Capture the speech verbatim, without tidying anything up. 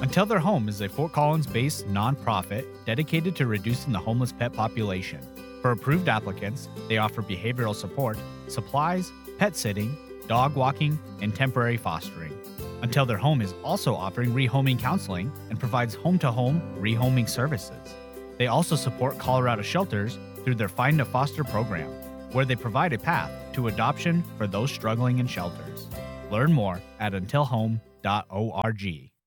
Until Their Home is a Fort Collins-based nonprofit dedicated to reducing the homeless pet population. For approved applicants, they offer behavioral support, supplies, pet sitting, dog walking, and temporary fostering. Until Their Home is also offering rehoming counseling and provides home-to-home rehoming services. They also support Colorado shelters through their Find a Foster program, where they provide a path to adoption for those struggling in shelters. Learn more at until home dot org.